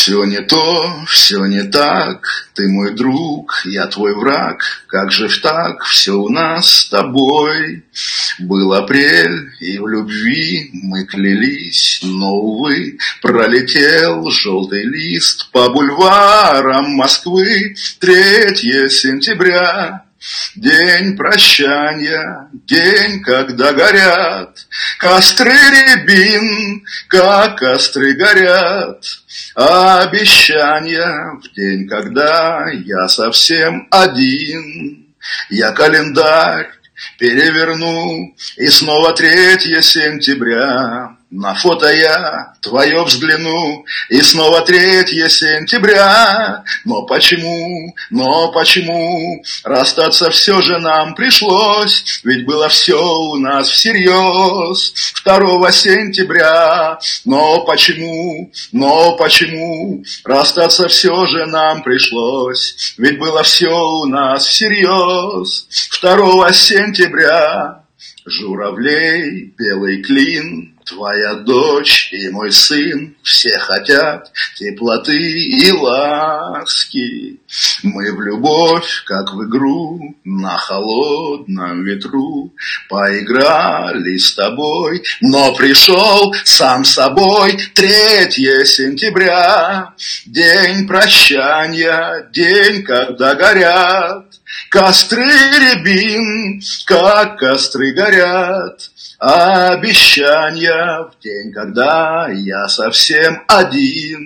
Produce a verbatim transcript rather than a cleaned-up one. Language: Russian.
Все не то, все не так, ты мой друг, я твой враг. Как же ж так, все у нас с тобой. Был апрель, и в любви мы клялись, но, увы, пролетел желтый лист по бульварам Москвы. Третье сентября. День прощания, день, когда горят костры рябин, как костры горят обещания. В день, когда я совсем один, я календарь переверну, и снова третье сентября. На фото я твое взгляну, и снова третье сентября. Но почему, но почему расстаться все же нам пришлось? Ведь было все у нас всерьез второго сентября. Но почему, но почему расстаться все же нам пришлось? Ведь было все у нас всерьез второго сентября. Журавлей, белый клин, твоя дочь и мой сын, все хотят теплоты и ласки. Мы в любовь, как в игру, на холодном ветру поиграли с тобой, но пришел сам собой третье сентября. День прощания, день, когда горят костры рябин, как костры горят обещания. В день, когда я совсем один.